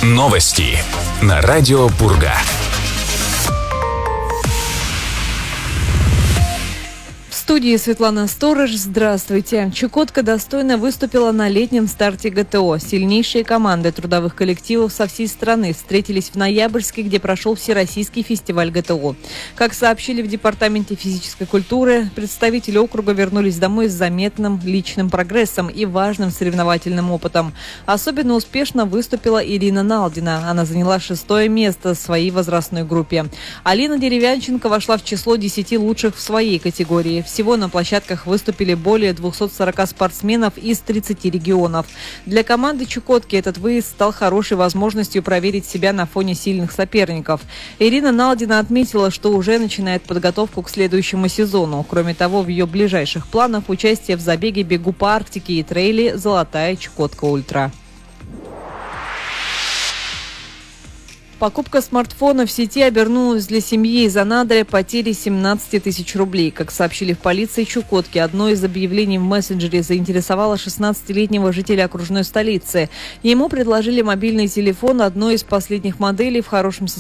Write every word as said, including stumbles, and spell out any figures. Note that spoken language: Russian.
Новости на радио Пурга. В студии Светлана Сторож. Здравствуйте. Чукотка достойно выступила на летнем старте ГТО. Сильнейшие команды трудовых коллективов со всей страны встретились в Ноябрьске, где прошел Всероссийский фестиваль ГТО. Как сообщили в Департаменте физической культуры, представители округа вернулись домой с заметным личным прогрессом и важным соревновательным опытом. Особенно успешно выступила Ирина Налдина. Она заняла шестое место в своей возрастной группе. Алина Деревянченко вошла в число десяти лучших в своей категории. Всего на площадках выступили более двухсот сорока спортсменов из тридцати регионов. Для команды Чукотки этот выезд стал хорошей возможностью проверить себя на фоне сильных соперников. Ирина Налдина отметила, что уже начинает подготовку к следующему сезону. Кроме того, в ее ближайших планах участие в забеге «Бегу по Арктике» и трейле «Золотая Чукотка Ультра». Покупка смартфона в сети обернулась для семьи из Анадыря потерей семнадцати тысяч рублей. Как сообщили в полиции Чукотки, одно из объявлений в мессенджере заинтересовало шестнадцатилетнего жителя окружной столицы. Ему предложили мобильный телефон одной из последних моделей в хорошем состоянии.